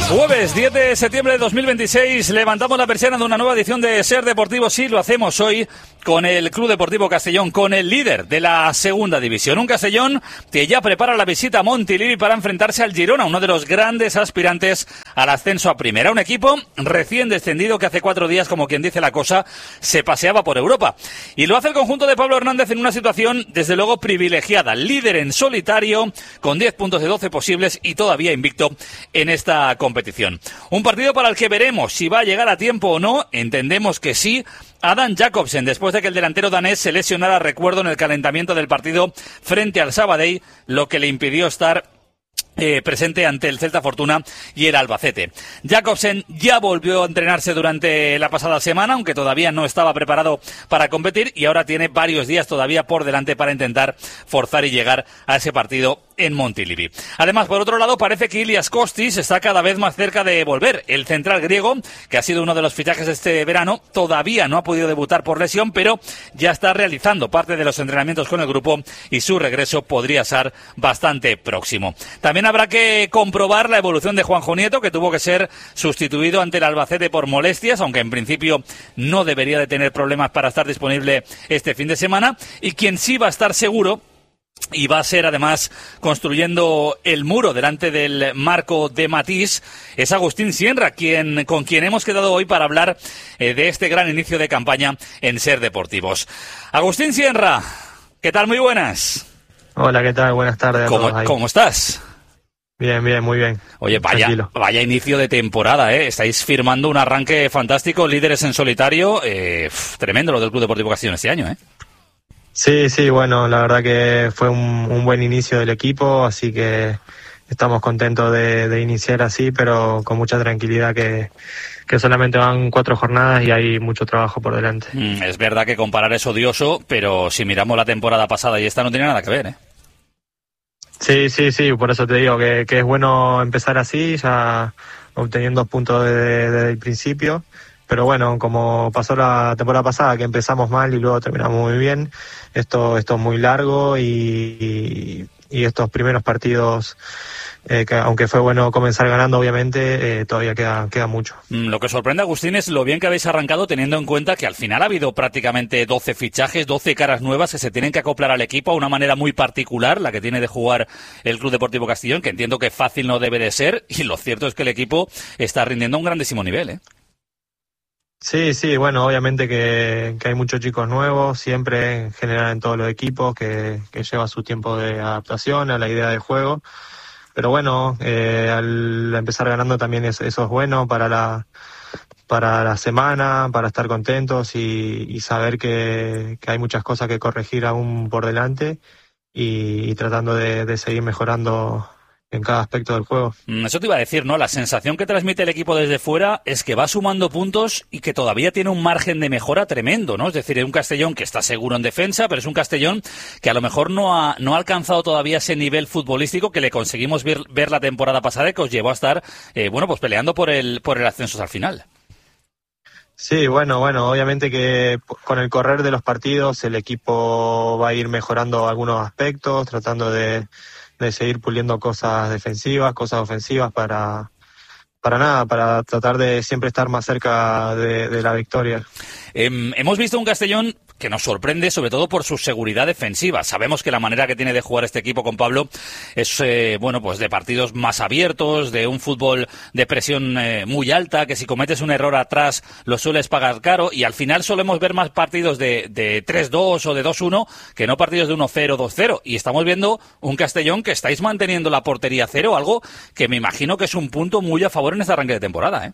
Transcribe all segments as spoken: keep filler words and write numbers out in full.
Jueves diez de septiembre de dos mil veintiséis, levantamos la persiana de una nueva edición de Ser Deportivo. Sí, lo hacemos hoy con el Club Deportivo Castellón, con el líder de la segunda división. Un Castellón que ya prepara la visita a Montilivi para enfrentarse al Girona, uno de los grandes aspirantes al ascenso a primera. Un equipo recién descendido que hace cuatro días, como quien dice la cosa, se paseaba por Europa. Y lo hace el conjunto de Pablo Hernández en una situación, desde luego, privilegiada. Líder en solitario, con diez puntos de doce posibles y todavía invicto en esta competición. Un partido para el que veremos si va a llegar a tiempo o no. Entendemos que sí. Adam Jacobsen, después de que el delantero danés se lesionara, recuerdo, en el calentamiento del partido frente al Sabadell, lo que le impidió estar Eh, presente ante el Celta Fortuna y el Albacete. Jacobsen ya volvió a entrenarse durante la pasada semana, aunque todavía no estaba preparado para competir, y ahora tiene varios días todavía por delante para intentar forzar y llegar a ese partido en Montilivi. Además, por otro lado, parece que Ilias Kostis está cada vez más cerca de volver. El central griego, que ha sido uno de los fichajes de este verano, todavía no ha podido debutar por lesión, pero ya está realizando parte de los entrenamientos con el grupo y su regreso podría ser bastante próximo. También habrá que comprobar la evolución de Juanjo Nieto, que tuvo que ser sustituido ante el Albacete por molestias, aunque en principio no debería de tener problemas para estar disponible este fin de semana. Y quien sí va a estar seguro y va a ser además construyendo el muro delante del marco de Matís es Agustín Sienra, quien, con quien hemos quedado hoy para hablar eh, de este gran inicio de campaña en Ser Deportivos. Agustín Sienra, ¿qué tal? Muy buenas. Hola, ¿qué tal? Buenas tardes a ¿Cómo, todos ahí. ¿Cómo estás? Bien, bien, muy bien. Oye, vaya, vaya inicio de temporada, ¿eh? Estáis firmando un arranque fantástico, líderes en solitario, eh, pff, tremendo lo del Club Deportivo Castellón este año, ¿eh? Sí, sí, bueno, la verdad que fue un, un buen inicio del equipo, así que estamos contentos de, de iniciar así, pero con mucha tranquilidad que, que solamente van cuatro jornadas y hay mucho trabajo por delante. Mm, es verdad que comparar es odioso, pero si miramos la temporada pasada y esta no tiene nada que ver, ¿eh? Sí, sí, sí, por eso te digo que, que es bueno empezar así, ya obteniendo puntos desde, desde el principio. Pero bueno, como pasó la temporada pasada, que empezamos mal y luego terminamos muy bien, esto, esto es muy largo y, y, y estos primeros partidos, eh, que aunque fue bueno comenzar ganando, obviamente, eh, todavía queda, queda mucho. Lo que sorprende, Agustín, es lo bien que habéis arrancado, teniendo en cuenta que al final ha habido prácticamente doce fichajes, doce caras nuevas que se tienen que acoplar al equipo a una manera muy particular, la que tiene de jugar el Club Deportivo Castellón, que entiendo que fácil no debe de ser, y lo cierto es que el equipo está rindiendo a un grandísimo nivel, ¿eh? Sí, sí, bueno, obviamente que, que hay muchos chicos nuevos, siempre en general en todos los equipos, que, que lleva su tiempo de adaptación a la idea de juego. Pero bueno, eh, al empezar ganando también eso, eso es bueno para la para la semana, para estar contentos y, y saber que, que hay muchas cosas que corregir aún por delante y, y tratando de, de seguir mejorando en cada aspecto del juego. Eso te iba a decir, ¿no? La sensación que transmite el equipo desde fuera es que va sumando puntos y que todavía tiene un margen de mejora tremendo, ¿no? Es decir, es un Castellón que está seguro en defensa, pero es un Castellón que a lo mejor no ha, no ha alcanzado todavía ese nivel futbolístico que le conseguimos ver, ver la temporada pasada y que os llevó a estar, eh, bueno, pues peleando por el, por el ascenso al final. Sí, bueno, bueno, obviamente que con el correr de los partidos el equipo va a ir mejorando algunos aspectos, tratando de de seguir puliendo cosas defensivas, cosas ofensivas para, para nada, para tratar de siempre estar más cerca de, de la victoria. Eh, hemos visto un Castellón que nos sorprende, sobre todo por su seguridad defensiva. Sabemos que la manera que tiene de jugar este equipo con Pablo es, eh, bueno, pues de partidos más abiertos, de un fútbol de presión eh, muy alta, que si cometes un error atrás lo sueles pagar caro, y al final solemos ver más partidos de, de tres dos o de dos uno que no partidos de uno cero, dos cero. Y estamos viendo un Castellón que estáis manteniendo la portería cero, algo que me imagino que es un punto muy a favor en este arranque de temporada, ¿eh?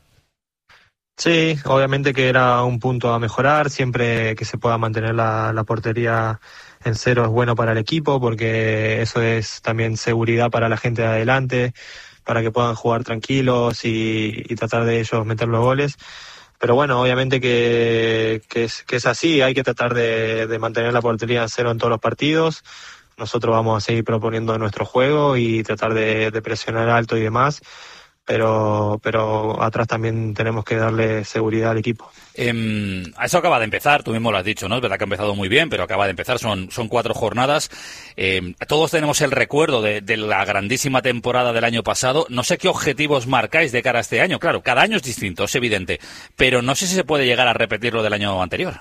Sí, obviamente que era un punto a mejorar, siempre que se pueda mantener la, la portería en cero es bueno para el equipo, porque eso es también seguridad para la gente de adelante, para que puedan jugar tranquilos y, y tratar de ellos meter los goles. Pero bueno, obviamente que, que, es, que es así, hay que tratar de, de mantener la portería en cero en todos los partidos. Nosotros vamos a seguir proponiendo nuestro juego y tratar de, de presionar alto y demás. pero pero atrás también tenemos que darle seguridad al equipo. Eh, eso acaba de empezar, tú mismo lo has dicho, ¿no? Es verdad que ha empezado muy bien, pero acaba de empezar, son, son cuatro jornadas. Eh, todos tenemos el recuerdo de, de la grandísima temporada del año pasado. No sé qué objetivos marcáis de cara a este año. Claro, cada año es distinto, es evidente, pero no sé si se puede llegar a repetir lo del año anterior.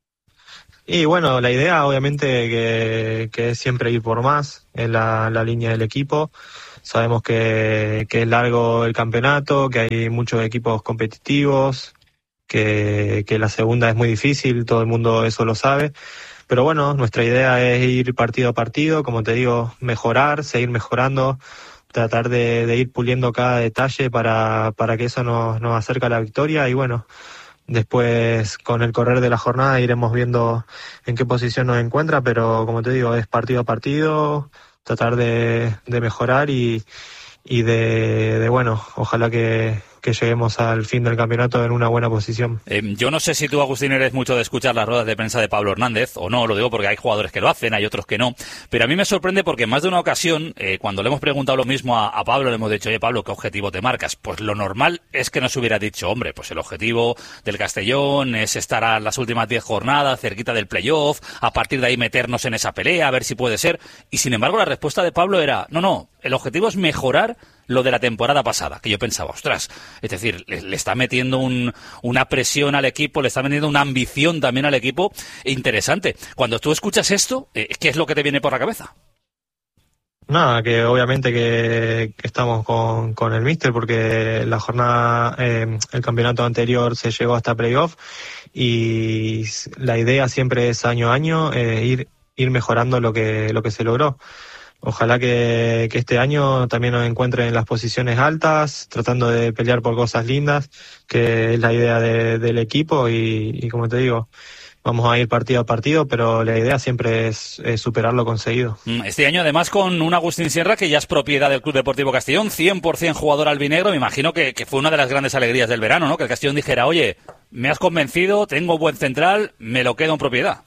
Y bueno, la idea obviamente que, que es siempre ir por más en la, la línea del equipo. Sabemos que, que es largo el campeonato, que hay muchos equipos competitivos, que, que la segunda es muy difícil, todo el mundo eso lo sabe. Pero bueno, nuestra idea es ir partido a partido, como te digo, mejorar, seguir mejorando, tratar de, de ir puliendo cada detalle para, para que eso nos, nos acerque a la victoria. Y bueno, después con el correr de la jornada iremos viendo en qué posición nos encuentra, pero como te digo, es partido a partido, tratar de, de mejorar y, y de, de, bueno, ojalá que, que lleguemos al fin del campeonato en una buena posición. Eh, yo no sé si tú, Agustín, eres mucho de escuchar las ruedas de prensa de Pablo Hernández, o no, lo digo porque hay jugadores que lo hacen, hay otros que no, pero a mí me sorprende porque en más de una ocasión, eh, cuando le hemos preguntado lo mismo a, a Pablo, le hemos dicho, oye Pablo, ¿qué objetivo te marcas? Pues lo normal es que nos hubiera dicho, hombre, pues el objetivo del Castellón es estar a las últimas diez jornadas, cerquita del playoff, a partir de ahí meternos en esa pelea, a ver si puede ser, y sin embargo la respuesta de Pablo era, no, no, el objetivo es mejorar lo de la temporada pasada, que yo pensaba, ostras, es decir, le, le está metiendo un, una presión al equipo, le está metiendo una ambición también al equipo interesante. Cuando tú escuchas esto, eh, ¿qué es lo que te viene por la cabeza? Nada, que obviamente que, que estamos con, con el míster porque la jornada, eh, el campeonato anterior se llegó hasta playoff y la idea siempre es año a año eh, ir, ir mejorando lo que, lo que se logró. Ojalá que, que este año también nos encuentren en las posiciones altas, tratando de pelear por cosas lindas, que es la idea de, del equipo y, y como te digo, vamos a ir partido a partido, pero la idea siempre es, es superar lo conseguido. Este año además con un Agustín Sierra que ya es propiedad del Club Deportivo Castellón, cien por ciento jugador albinegro, me imagino que, que fue una de las grandes alegrías del verano, ¿no? Que el Castellón dijera, oye, me has convencido, tengo buen central, me lo quedo en propiedad.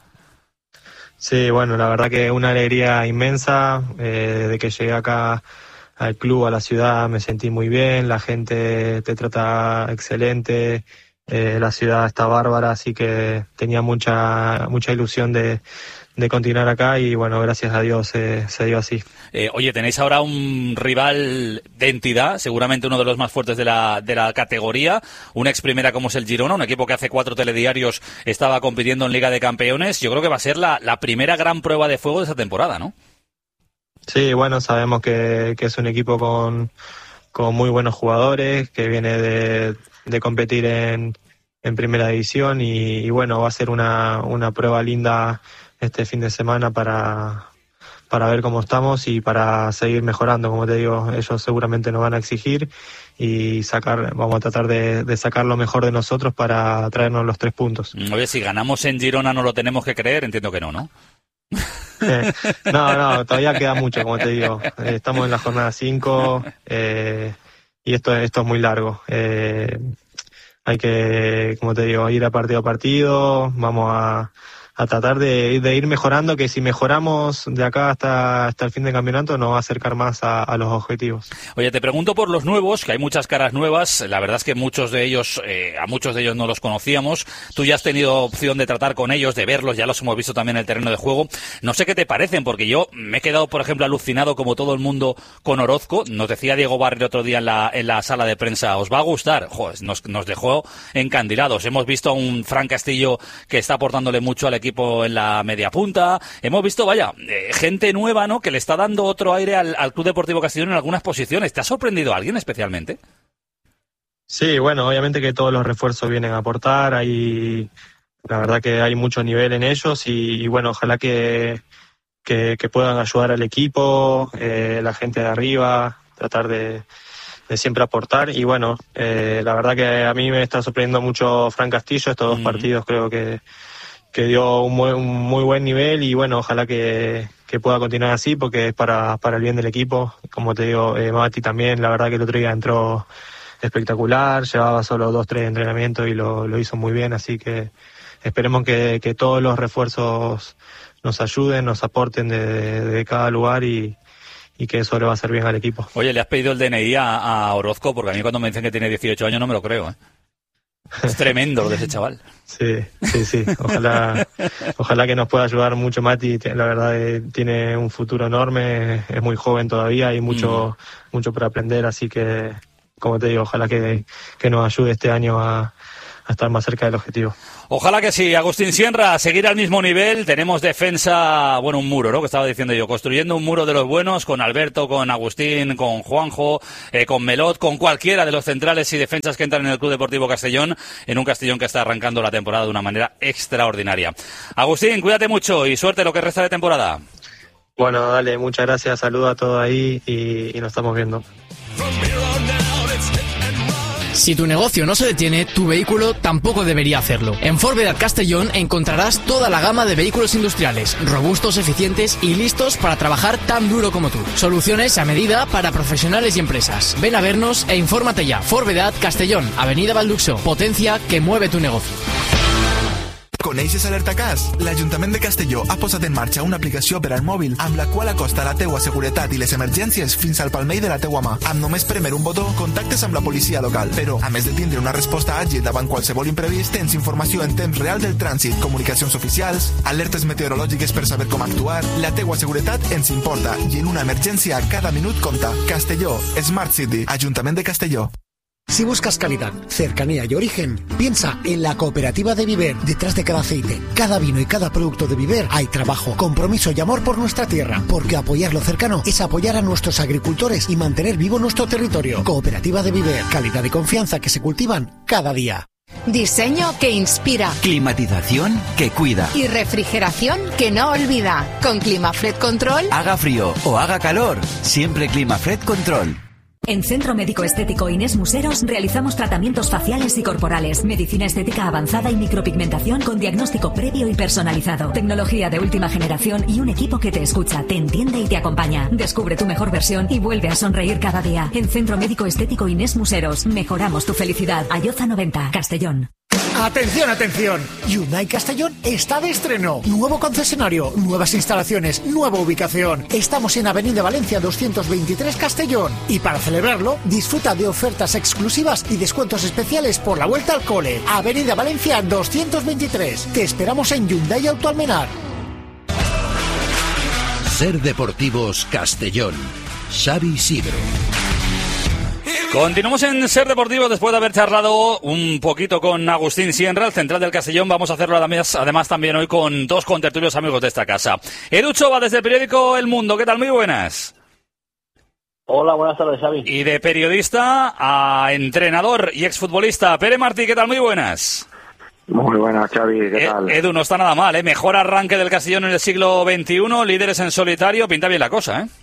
Sí, bueno, la verdad que una alegría inmensa, eh, desde que llegué acá al club, a la ciudad, me sentí muy bien, la gente te trata excelente, eh, la ciudad está bárbara, así que tenía mucha mucha ilusión de, de continuar acá y bueno, gracias a Dios eh, se dio así. Eh, oye, tenéis ahora un rival de entidad, seguramente uno de los más fuertes de la, de la categoría, una ex primera como es el Girona, un equipo que hace cuatro telediarios estaba compitiendo en Liga de Campeones. Yo creo que va a ser la, la primera gran prueba de fuego de esta temporada, ¿no? Sí, bueno, sabemos que, que es un equipo con, con muy buenos jugadores, que viene de, de competir en, en primera división y, y bueno, va a ser una, una prueba linda este fin de semana para... para ver cómo estamos y para seguir mejorando. Como te digo, ellos seguramente nos van a exigir y sacar, vamos a tratar de, de sacar lo mejor de nosotros para traernos los tres puntos. Oye, si ganamos en Girona no lo tenemos que creer, entiendo que no, ¿no? Eh, no, no, todavía queda mucho, como te digo. Eh, estamos en la jornada cinco eh, y esto, esto es muy largo. Eh, hay que, como te digo, ir a partido a partido, vamos a a tratar de, de ir mejorando, que si mejoramos de acá hasta, hasta el fin del campeonato nos va a acercar más a, a los objetivos. Oye, te pregunto por los nuevos, que hay muchas caras nuevas, la verdad es que muchos de ellos, eh, a muchos de ellos no los conocíamos, tú ya has tenido opción de tratar con ellos, de verlos, ya los hemos visto también en el terreno de juego, no sé qué te parecen, porque yo me he quedado, por ejemplo, alucinado como todo el mundo con Orozco, nos decía Diego Barrio otro día en la, en la sala de prensa, ¿os va a gustar? Joder, nos, nos dejó encandilados, hemos visto a un Fran Castillo que está aportándole mucho al equipo en la media punta, hemos visto, vaya, eh, gente nueva, ¿no?, que le está dando otro aire al, al Club Deportivo Castellón en algunas posiciones. ¿Te ha sorprendido a alguien especialmente? Sí, bueno, obviamente que todos los refuerzos vienen a aportar, hay, la verdad que hay mucho nivel en ellos y, y bueno, ojalá que, que, que puedan ayudar al equipo, eh, la gente de arriba, tratar de, de siempre aportar y bueno, eh, la verdad que a mí me está sorprendiendo mucho Fran Castillo, estos dos mm. partidos creo que que dio un muy, un muy buen nivel y bueno, ojalá que, que pueda continuar así porque es para, para el bien del equipo. Como te digo, eh, Mati también, la verdad que el otro día entró espectacular, llevaba solo dos, tres entrenamientos y lo, lo hizo muy bien, así que esperemos que, que todos los refuerzos nos ayuden, nos aporten de, de cada lugar y, y que eso le va a hacer bien al equipo. Oye, ¿le has pedido el D N I a, a Orozco? Porque a mí cuando me dicen que tiene dieciocho años no me lo creo, ¿eh? Es tremendo lo de ese chaval. Sí, sí, sí. Ojalá, ojalá que nos pueda ayudar mucho Mati. La verdad eh, tiene un futuro enorme, es muy joven todavía y mucho, mm. mucho por aprender, así que, como te digo, ojalá que, que nos ayude este año a, a estar más cerca del objetivo. Ojalá que sí. Agustín Sienra, seguir al mismo nivel. Tenemos defensa, bueno, un muro, ¿no? Que estaba diciendo yo, construyendo un muro de los buenos con Alberto, con Agustín, con Juanjo, eh, con Melot, con cualquiera de los centrales y defensas que entran en el Club Deportivo Castellón, en un Castellón que está arrancando la temporada de una manera extraordinaria. Agustín, cuídate mucho y suerte lo que resta de temporada. Bueno, dale, muchas gracias, saludo a todos ahí y, y nos estamos viendo. Si tu negocio no se detiene, tu vehículo tampoco debería hacerlo. En Forvedad Castellón encontrarás toda la gama de vehículos industriales, robustos, eficientes y listos para trabajar tan duro como tú. Soluciones a medida para profesionales y empresas. Ven a vernos e infórmate ya. Forvedad Castellón, Avenida Valduxo. Potencia que mueve tu negocio. Coneixes Alerta Cas? L'Ajuntament de Castelló ha posat en marxa una aplicació per al mòbil amb la qual acosta la teua seguretat i les emergències fins al palmell de la teua mà. Amb només premer un botó, contactes amb la policia local. Però, a més de tindre una resposta àgil davant qualsevol imprevist, tens informació en temps real del trànsit, comunicacions oficials, alertes meteorològiques per saber com actuar. La teua seguretat ens importa i en una emergència cada minut compta. Castelló, Smart City, Ajuntament de Castelló. Si buscas calidad, cercanía y origen, piensa en la cooperativa de Viver. Detrás de cada aceite, cada vino y cada producto de Viver hay trabajo, compromiso y amor por nuestra tierra, porque apoyar lo cercano es apoyar a nuestros agricultores y mantener vivo nuestro territorio. Cooperativa de Viver, calidad y confianza que se cultivan cada día. Diseño que inspira. Climatización que cuida. Y refrigeración que no olvida. Con Climafred Control. Haga frío o haga calor, siempre Climafred Control. En Centro Médico Estético Inés Museros realizamos tratamientos faciales y corporales, medicina estética avanzada y micropigmentación con diagnóstico previo y personalizado, tecnología de última generación y un equipo que te escucha, te entiende y te acompaña. Descubre tu mejor versión y vuelve a sonreír cada día. En Centro Médico Estético Inés Museros, mejoramos tu felicidad. Ayoza noventa, Castellón. Atención, atención. Hyundai Castellón está de estreno. Nuevo concesionario, nuevas instalaciones, nueva ubicación. Estamos en Avenida Valencia doscientos veintitrés Castellón. Y para celebrarlo, disfruta de ofertas exclusivas y descuentos especiales por la vuelta al cole. Avenida Valencia doscientos veintitrés. Te esperamos en Hyundai Auto Almenar. Ser Deportivos Castellón. Xavi Isidro. Continuamos en Ser Deportivo después de haber charlado un poquito con Agustín Sienra, el central del Castellón. Vamos a hacerlo además, además también hoy con dos contertulios amigos de esta casa. Edu Chova, desde el periódico El Mundo. ¿Qué tal? Muy buenas. Hola, buenas tardes, Xavi. Y de periodista a entrenador y exfutbolista, Pere Martí. ¿Qué tal? Muy buenas. Muy buenas, Xavi. ¿Qué tal? Eh, Edu, no está nada mal, ¿eh? Mejor arranque del Castellón en el siglo veintiuno, líderes en solitario. Pinta bien la cosa, ¿eh?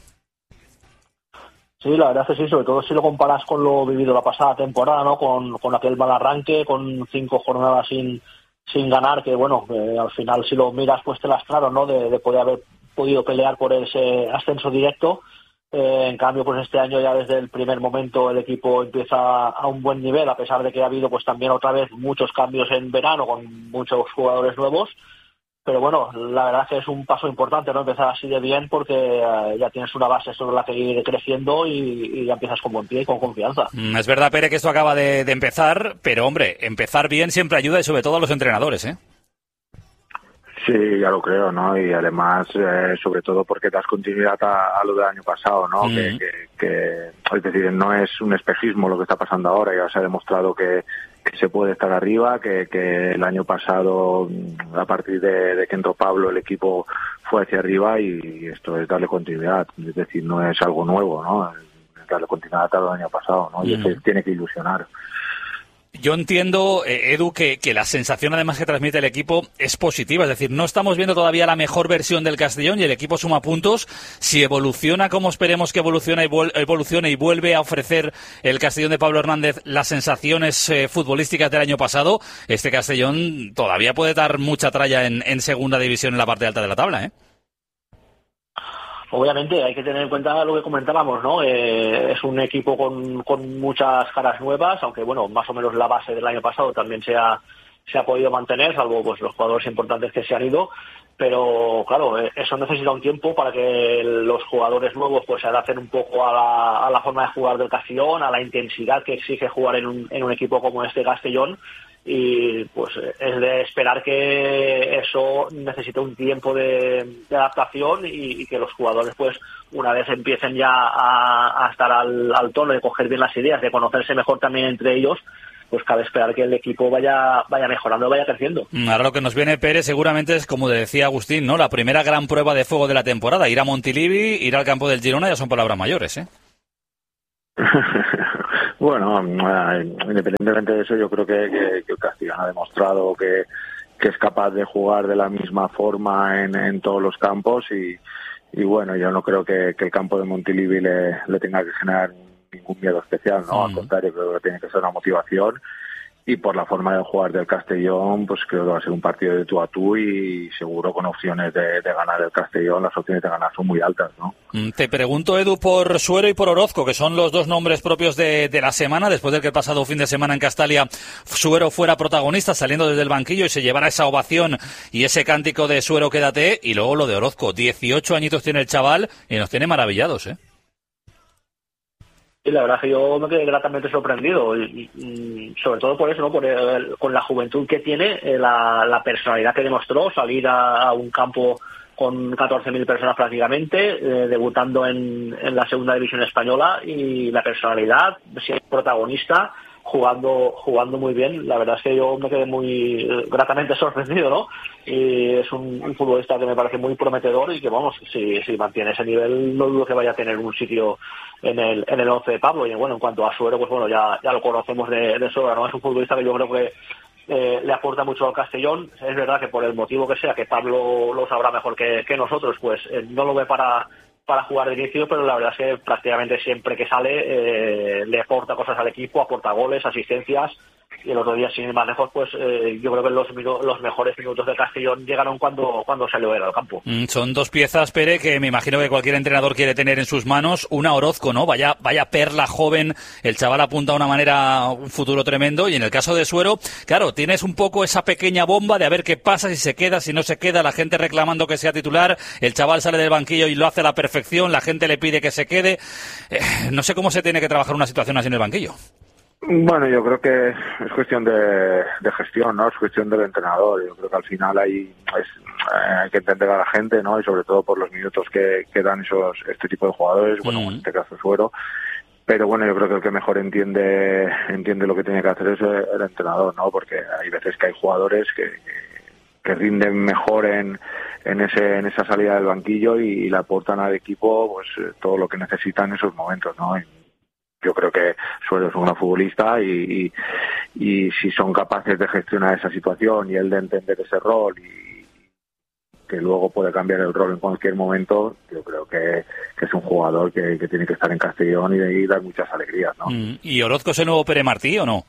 Sí, la verdad es que sí, sobre todo si lo comparas con lo vivido la pasada temporada, ¿no? Con, con aquel mal arranque, con cinco jornadas sin sin ganar, que bueno, eh, al final si lo miras pues te lastraron, ¿no? De, de poder haber podido pelear por ese ascenso directo. Eh, en cambio, pues este año ya desde el primer momento el equipo empieza a un buen nivel, a pesar de que ha habido pues también otra vez muchos cambios en verano con muchos jugadores nuevos. Pero bueno, la verdad es que es un paso importante, ¿no? Empezar así de bien porque uh, ya tienes una base sobre la que ir creciendo y, y ya empiezas con buen pie y con confianza. Mm, es verdad, Pere, que esto acaba de, de empezar, pero hombre, empezar bien siempre ayuda y sobre todo a los entrenadores, ¿eh? Sí, ya lo creo, ¿no? Y además, eh, sobre todo porque das continuidad a, a lo del año pasado, ¿no? Mm. Que, que, que, es decir, no es un espejismo lo que está pasando ahora, ya se ha demostrado que que se puede estar arriba, que, que el año pasado, a partir de, de que entró Pablo, el equipo fue hacia arriba y esto es darle continuidad, es decir, no es algo nuevo, ¿no? Es darle continuidad al año pasado, ¿no? Y mm. eso tiene que ilusionar. Yo entiendo, eh, Edu, que, que la sensación además que transmite el equipo es positiva. Es decir, no estamos viendo todavía la mejor versión del Castellón y el equipo suma puntos. Si evoluciona como esperemos que evolucione y, vuel- evolucione y vuelve a ofrecer el Castellón de Pablo Hernández las sensaciones eh, futbolísticas del año pasado, este Castellón todavía puede dar mucha tralla en, en segunda división en la parte alta de la tabla, ¿eh? Obviamente hay que tener en cuenta lo que comentábamos, ¿no? Eh, es un equipo con, con muchas caras nuevas, aunque bueno, más o menos la base del año pasado también se ha, se ha podido mantener, salvo pues los jugadores importantes que se han ido. pero claro, eso necesita un tiempo para que los jugadores nuevos pues se adapten un poco a la, a la forma de jugar del Castellón, a la intensidad que exige jugar en un, en un equipo como este Castellón, y pues es de esperar que eso necesite un tiempo de, de adaptación y, y que los jugadores pues una vez empiecen ya a, a estar al, al tono de coger bien las ideas, de conocerse mejor también entre ellos, pues cabe esperar que el equipo vaya vaya mejorando, vaya creciendo. Ahora lo que nos viene, Pérez, seguramente es, como decía Agustín, ¿no? La primera gran prueba de fuego de la temporada. Ir a Montilivi, ir al campo del Girona, ya son palabras mayores, ¿eh? Bueno, independientemente de eso, yo creo que, que, que el Castellón ha demostrado que, que es capaz de jugar de la misma forma en, en todos los campos y, y bueno, yo no creo que, que el campo de Montilivi le, le tenga que generar ningún miedo especial, ¿no? Al contrario, creo que tiene que ser una motivación, y por la forma de jugar del Castellón, pues creo que va a ser un partido de tú a tú y seguro con opciones de, de ganar el Castellón. Las opciones de ganar son muy altas, ¿no? Te pregunto, Edu, por Suero y por Orozco, que son los dos nombres propios de, de la semana, después de que el pasado fin de semana en Castalia Suero fuera protagonista saliendo desde el banquillo y se llevara esa ovación y ese cántico de Suero quédate, y luego lo de Orozco. dieciocho añitos tiene el chaval y nos tiene maravillados, ¿eh? Y la verdad es que yo me quedé gratamente sorprendido, y, y sobre todo por eso, ¿no? Por el, con la juventud que tiene, eh, la, la personalidad que demostró, salir a, a un campo con catorce mil personas prácticamente, eh, debutando en, en la segunda división española, y la personalidad, siendo protagonista, jugando jugando muy bien. La verdad es que yo me quedé muy eh, gratamente sorprendido, ¿no? Y es un, un futbolista que me parece muy prometedor y que, vamos, si, si mantiene ese nivel, no dudo que vaya a tener un sitio en el en el once de Pablo. Y bueno, en cuanto a Suero, pues bueno, ya ya lo conocemos de, de sobra, ¿no? Es un futbolista que yo creo que eh, le aporta mucho al Castellón. Es verdad que por el motivo que sea, que Pablo lo sabrá mejor que, que nosotros, pues eh, no lo ve para para jugar de inicio, pero la verdad es que prácticamente siempre que sale eh, le aporta cosas al equipo, aporta goles, asistencias, y el otro día, sin ir más lejos, pues eh, yo creo que los los mejores minutos de Castellón llegaron cuando cuando salió él al campo. Mm, son dos piezas, Pere, que me imagino que cualquier entrenador quiere tener en sus manos. Una, Orozco, ¿no? Vaya vaya perla joven, el chaval apunta de una manera un futuro tremendo, y en el caso de Suero, claro, tienes un poco esa pequeña bomba de a ver qué pasa, si se queda, si no se queda, la gente reclamando que sea titular, el chaval sale del banquillo y lo hace a la perfección, la gente le pide que se quede. Eh, no sé cómo se tiene que trabajar una situación así en el banquillo. Bueno, yo creo que es cuestión de, de gestión, ¿no? Es cuestión del entrenador. Yo creo que al final hay, es, eh, hay que entender a la gente, ¿no? Y sobre todo por los minutos que, que dan esos este tipo de jugadores, bueno, mm. en este caso Suero. Pero bueno, yo creo que el que mejor entiende entiende lo que tiene que hacer es el, el entrenador, ¿no? Porque hay veces que hay jugadores que, que, que rinden mejor en en ese en esa salida del banquillo y, y le aportan al equipo pues todo lo que necesita en esos momentos, ¿no? Y, yo creo que Suero es un gran futbolista y, y, y si son capaces de gestionar esa situación y él de entender ese rol y que luego puede cambiar el rol en cualquier momento, yo creo que, que es un jugador que, que tiene que estar en Castellón y, y dar muchas alegrías, ¿no? Mm, ¿Y Orozco es el nuevo Pere Martí o no?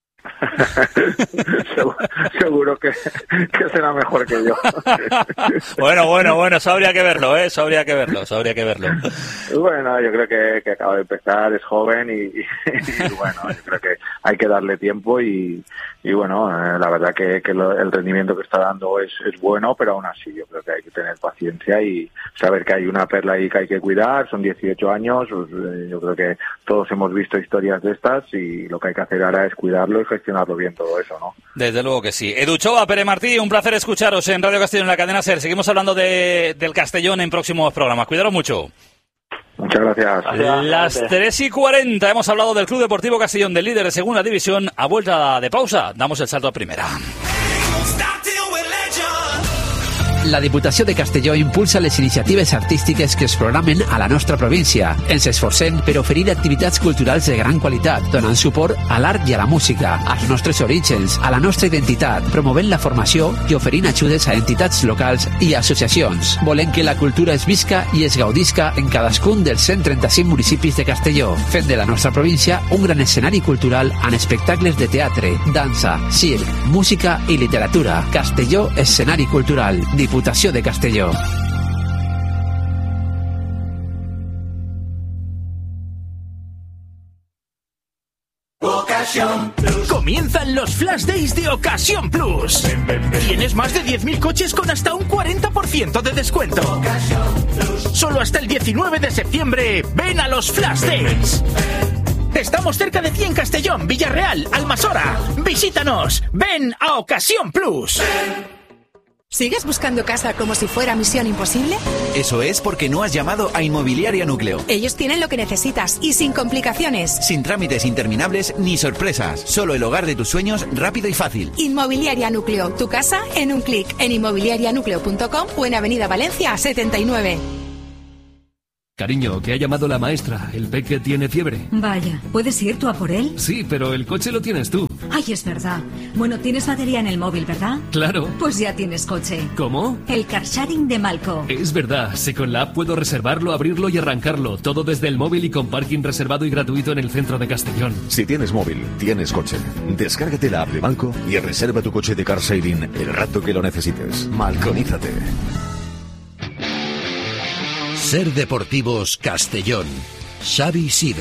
seguro, seguro que, que será mejor que yo. bueno, bueno, bueno, eso habría que verlo, ¿eh? Eso habría que verlo, eso habría que verlo. Bueno, yo creo que, que acaba de empezar, es joven y, y, y bueno, yo creo que hay que darle tiempo y, y bueno, eh, la verdad que, que lo, el rendimiento que está dando es, es bueno, pero aún así yo creo que hay que tener paciencia y saber que hay una perla ahí que hay que cuidar. Son dieciocho años, pues, eh, yo creo que todos hemos visto historias de estas y lo que hay que hacer ahora es cuidarlo y gestionarlo bien todo eso, ¿no? Desde luego que sí. Edu Ochoa, Pere Martí, un placer escucharos en Radio Castellón en la cadena SER. Seguimos hablando de, del Castellón en próximos programas. Cuidaros mucho. Muchas gracias. gracias. Las tres y cuarenta hemos hablado del Club Deportivo Castellón, del líder de segunda división. A vuelta de pausa, damos el salto a primera. La Diputació de Castelló impulsa les iniciatives artístiques que es programen a la nostra província. Ens esforcem per oferir activitats culturals de gran qualitat, donant suport a l'art i a la música, als nostres orígens, a la nostra identitat, promovent la formació i oferint ajudes a entitats locals i associacions. Volem que la cultura es visca i es gaudisca en cadascun dels cent trenta-cinc municipis de Castelló, fent de la nostra província un gran escenari cultural amb espectacles de teatre, dansa, circ, música i literatura. Castelló, escenari cultural. Diputació de Castelló. Boca Ocasión Plus. Comienzan los Flash Days de Ocasión Plus. Ven, ven, ven. Tienes más de diez mil coches con hasta un cuarenta por ciento de descuento. Ocasión Plus. Solo hasta el diecinueve de septiembre. Ven a los Flash Days. Estamos cerca de ti en Castellón, Villarreal, Almasora. Visítanos. Ven a Ocasión Plus. ¿Sigues buscando casa como si fuera misión imposible? Eso es porque no has llamado a Inmobiliaria Núcleo. Ellos tienen lo que necesitas y sin complicaciones. Sin trámites interminables ni sorpresas. Solo el hogar de tus sueños rápido y fácil. Inmobiliaria Núcleo. Tu casa en un clic en inmobiliaria núcleo punto com o en Avenida Valencia setenta y nueve. Cariño, que ha llamado la maestra. El peque tiene fiebre. Vaya, ¿puedes ir tú a por él? Sí, pero el coche lo tienes tú. Ay, es verdad. Bueno, tienes batería en el móvil, ¿verdad? Claro. Pues ya tienes coche. ¿Cómo? El car sharing de Malco. Es verdad. Si con la app puedo reservarlo, abrirlo y arrancarlo. Todo desde el móvil y con parking reservado y gratuito en el centro de Castellón. Si tienes móvil, tienes coche. Descárgate la app de Malco y reserva tu coche de car sharing el rato que lo necesites. Malconízate. Ser Deportivos Castellón. Xavi Sidro.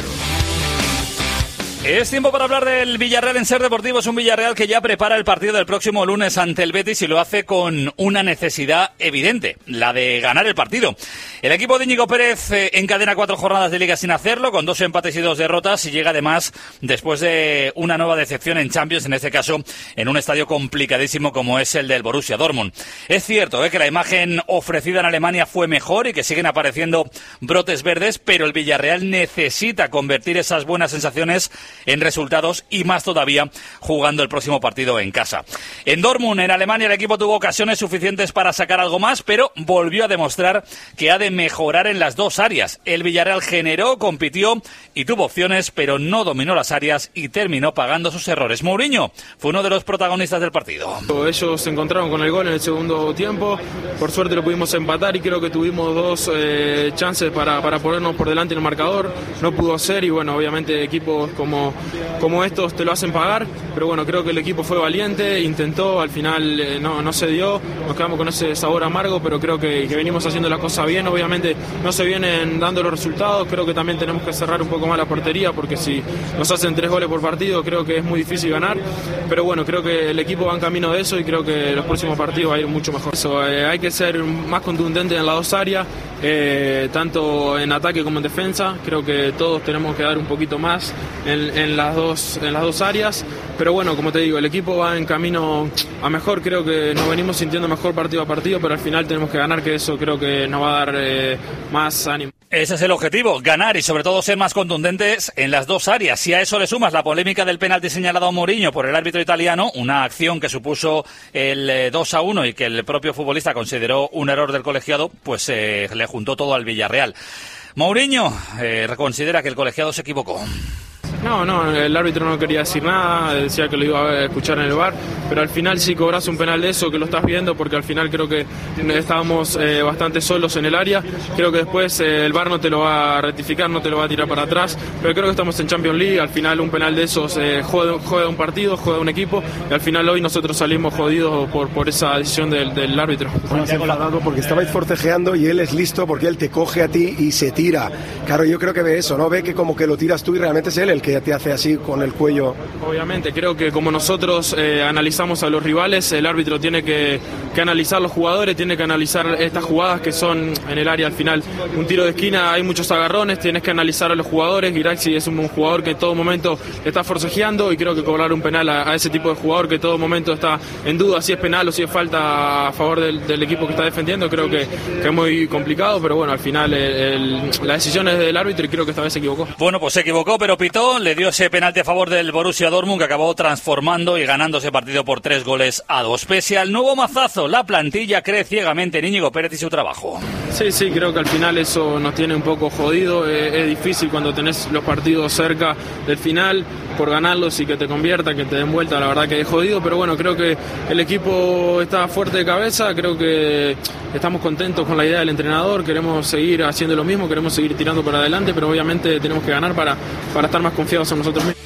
Es tiempo para hablar del Villarreal en Ser Deportivos, un Villarreal que ya prepara el partido del próximo lunes ante el Betis y lo hace con una necesidad evidente, la de ganar el partido. El equipo de Íñigo Pérez eh, encadena cuatro jornadas de liga sin hacerlo, con dos empates y dos derrotas, y llega además después de una nueva decepción en Champions, en este caso en un estadio complicadísimo como es el del Borussia Dortmund. Es cierto eh, que la imagen ofrecida en Alemania fue mejor y que siguen apareciendo brotes verdes, pero el Villarreal necesita convertir esas buenas sensaciones en resultados y más todavía jugando el próximo partido en casa. En Dortmund, en Alemania, el equipo tuvo ocasiones suficientes para sacar algo más, pero volvió a demostrar que ha de mejorar en las dos áreas. El Villarreal generó, compitió y tuvo opciones, pero no dominó las áreas y terminó pagando sus errores. Mourinho fue uno de los protagonistas del partido. Ellos se encontraron con el gol en el segundo tiempo, por suerte lo pudimos empatar y creo que tuvimos dos eh, chances para, para ponernos por delante en el marcador, no pudo ser y bueno, obviamente equipos como como estos te lo hacen pagar, pero bueno, creo que el equipo fue valiente, intentó, al final eh, no, no se dio, nos quedamos con ese sabor amargo, pero creo que, que venimos haciendo las cosas bien, obviamente no se vienen dando los resultados, creo que también tenemos que cerrar un poco más la portería, porque si nos hacen tres goles por partido, creo que es muy difícil ganar, pero bueno, creo que el equipo va en camino de eso y creo que los próximos partidos va a ir mucho mejor. Eso, eh, hay que ser más contundente en las dos áreas, eh, tanto en ataque como en defensa, creo que todos tenemos que dar un poquito más en, en las dos en las dos áreas, pero bueno, como te digo, el equipo va en camino a mejor, creo que nos venimos sintiendo mejor partido a partido, pero al final tenemos que ganar, que eso creo que nos va a dar eh, más ánimo. Ese es el objetivo, ganar y sobre todo ser más contundentes en las dos áreas. Si a eso le sumas la polémica del penalti señalado a Mourinho por el árbitro italiano, una acción que supuso el dos a uno y que el propio futbolista consideró un error del colegiado, pues eh, le juntó todo al Villarreal. Mourinho eh, considera que el colegiado se equivocó. No, no, el árbitro no quería decir nada, decía que lo iba a escuchar en el V A R, pero al final sí cobras un penal de eso, que lo estás viendo, porque al final creo que estábamos eh, bastante solos en el área, creo que después eh, el V A R no te lo va a rectificar, no te lo va a tirar para atrás, pero creo que estamos en Champions League, al final un penal de esos eh, juega, juega un partido, juega un equipo, y al final hoy nosotros salimos jodidos por, por esa decisión del, del árbitro. Porque estabais forcejeando y él es listo porque él te coge a ti y se tira. Claro, yo creo que ve eso, ¿no? Ve que como que lo tiras tú y realmente es él el que te hace así con el cuello. Obviamente, creo que como nosotros eh, analizamos a los rivales, el árbitro tiene que, que analizar los jugadores, tiene que analizar estas jugadas que son en el área al final. Un tiro de esquina, hay muchos agarrones, tienes que analizar a los jugadores. Guiraxi es un, un jugador que en todo momento está forcejeando y creo que cobrar un penal a, a ese tipo de jugador que en todo momento está en duda si es penal o si es falta a favor del, del equipo que está defendiendo, creo que, que es muy complicado, pero bueno, al final el, el, la decisión es del árbitro y creo que esta vez se equivocó. Bueno, pues se equivocó, pero pitó, le dio ese penalti a favor del Borussia Dortmund que acabó transformando y ganando ese partido por tres goles a dos. Pese al nuevo mazazo, la plantilla cree ciegamente en Íñigo Pérez y su trabajo. Sí, sí, creo que al final eso nos tiene un poco jodido. Es, es difícil cuando tenés los partidos cerca del final por ganarlos y que te convierta, que te den vuelta, la verdad que es jodido, pero bueno, creo que el equipo está fuerte de cabeza, creo que estamos contentos con la idea del entrenador, queremos seguir haciendo lo mismo, queremos seguir tirando para adelante, pero obviamente tenemos que ganar para, para estar más confiados en nosotros mismos.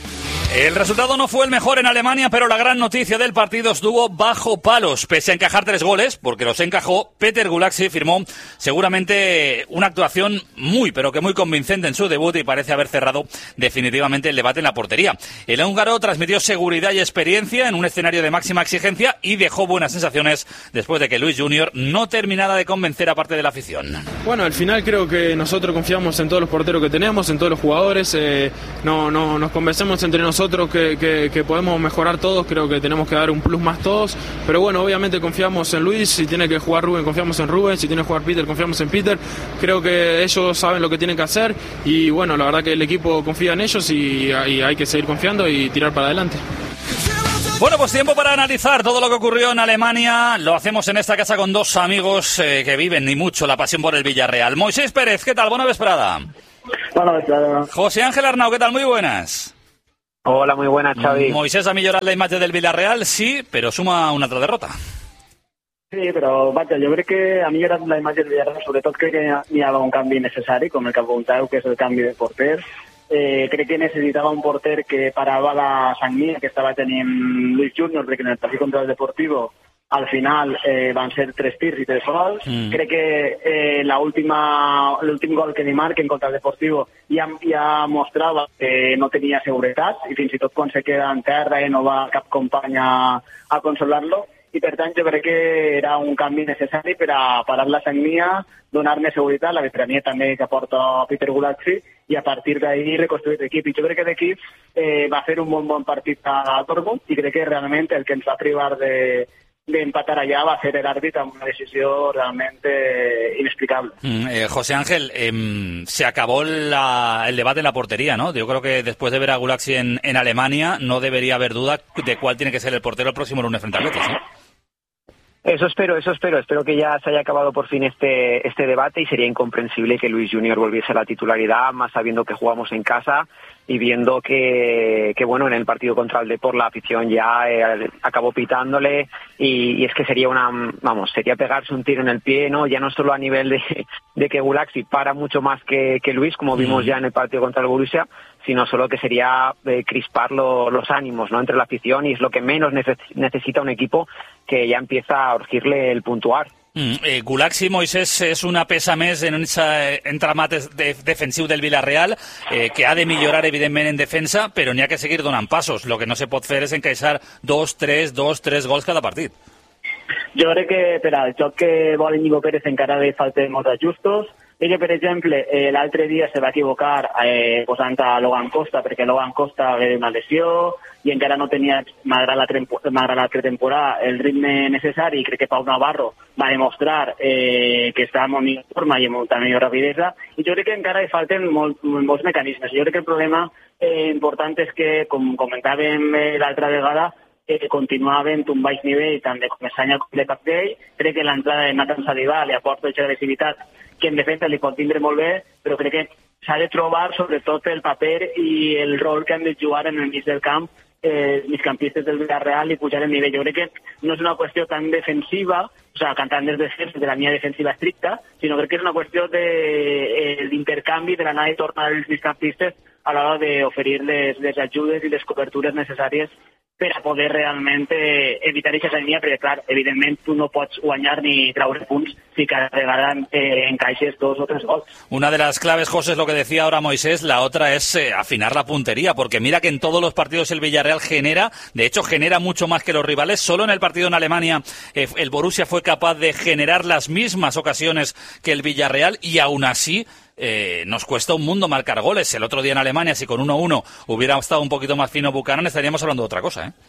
El resultado no fue el mejor en Alemania, pero la gran noticia del partido estuvo bajo palos. Pese a encajar tres goles, porque los encajó, Peter Gulacsy firmó seguramente una actuación muy, pero que muy convincente en su debut y parece haber cerrado definitivamente el debate en la portería. El húngaro transmitió seguridad y experiencia en un escenario de máxima exigencia y dejó buenas sensaciones después de que Luis Junior no terminara de convencer a parte de la afición. Bueno, al final creo que nosotros confiamos en todos los porteros que tenemos, en todos los jugadores, eh, no, no, nos convencemos entre nosotros Que, que, que podemos mejorar todos, creo que tenemos que dar un plus más todos, pero bueno, obviamente confiamos en Luis, si tiene que jugar Rubén confiamos en Rubén, si tiene que jugar Peter confiamos en Peter, creo que ellos saben lo que tienen que hacer y bueno, la verdad que el equipo confía en ellos y, y hay que seguir confiando y tirar para adelante. Bueno, pues tiempo para analizar todo lo que ocurrió en Alemania. Lo hacemos en esta casa con dos amigos eh, que viven ni mucho la pasión por el Villarreal. Moisés Pérez, ¿qué tal? Buena vesprada. Buena vesprada. José Ángel Arnau, ¿qué tal? Muy buenas. Hola, muy buenas, Xavi. Moisés ha millorat la imatge del Villarreal, sí, però suma una altra derrota. Sí, però vaja, jo crec que ha millorat la imatge del Villarreal, sobretot crec que n'hi ha un canvi necessari, com el que apunteu, que és el canvi de porter. Eh, crec que necessitava un porter que parava la sagnia que estava tenint Luis Junior, perquè en el partit contra el Deportivo al final eh, van ser tres tirs i tres gols. Mm. Crec que eh, l'últim gol que li marquen contra el Deportivo ja, ja mostrava que no tenia seguretat i fins i tot quan se queda en terra i no va cap company a, a consolar-lo. I per tant jo crec que era un canvi necessari per a parar la sagnia, donar-ne seguretat, la veterania també que aporta Peter Gulacsy i a partir d'ahir reconstruir l'equip. I jo crec que l'equip eh, va fer un bon bon partit a Dortmund i crec que realment el que ens va privar de de empatar allá va a ser el árbitro una decisión realmente inexplicable. Mm, eh, José Ángel, eh, se acabó la, el debate en la portería, ¿no? Yo creo que después de ver a Gulacsy en, en Alemania no debería haber duda de cuál tiene que ser el portero el próximo lunes frente al Betis, ¿no? Eso espero, eso espero. Espero que ya se haya acabado por fin este este debate y sería incomprensible que Luis Junior volviese a la titularidad, más sabiendo que jugamos en casa y viendo que, que bueno, en el partido contra el Depor la afición ya eh, acabó pitándole y, y es que sería una, vamos, sería pegarse un tiro en el pie, ¿no? Ya no solo a nivel de, de que Gulacsy para mucho más que, que Luis, como vimos mm. ya en el partido contra el Borussia, sino solo que sería eh, crispar lo, los ánimos, ¿no? Entre la afición y es lo que menos neces necesita un equipo que ya empieza a urgirle el puntuar. Mm, eh, Gulacsy, Moisés, és una peça més en un entramat de, defensiu del Villarreal eh, que ha de millorar, evidentment, en defensa, però n'hi ha que seguir donant passos. Lo que no se pot fer és encaixar dos, tres, dos, tres gols cada partit. Jo crec que per al joc que vol Íñigo Pérez encara li falten molts ajustos. Ella, per exemple, eh, l'altre dia se va equivocar eh, posant a Logan Costa, perquè Logan Costa ve una lesió i encara no tenia, malgrat la, malgrat la pretemporada, el ritme necessari, i crec que Pau Navarro va demostrar eh, que està en millor forma i amb molta millor rapidesa, i jo crec que encara hi falten molt, molts mecanismes. Jo crec que el problema eh, important és que, com comentàvem eh, l'altra vegada, eh, continua havent un baix nivell tant de Comesaña com de Capdell. Crec que l'entrada de Nathan Saliba li aporta aquesta agressivitat que en defensa li pot tindre molt bé, però crec que s'ha de trobar sobretot el paper i el rol que han de jugar en el mig del camp eh, migcampistes del Villarreal i pujar el nivell. Jo crec que no és una qüestió tan defensiva, o sea, cantant des de de la línia defensiva estricta, sinó crec que és una qüestió d'intercanvi, de, eh, de l'anar i tornar dels migcampistes a l'hora d'oferir les, les ajudes i les cobertures necessàries per a poder realment eh, evitar aquesta línia, perquè, clar, evidentment, tu no pots guanyar ni treure punts si cada vegada eh, encaixes dos o tres gols. Una de las claves, José, es lo que decía ahora Moisés, la otra es eh, afinar la puntería, porque mira que en todos los partidos el Villarreal genera, de hecho genera mucho más que los rivales. Solo en el partido en Alemania eh, el Borussia fue capaz de generar las mismas ocasiones que el Villarreal y aún así Eh, nos cuesta un mundo marcar goles. El otro día en Alemania, si con uno uno hubiera estado un poquito más fino Buchanan, estaríamos hablando de otra cosa, ¿eh?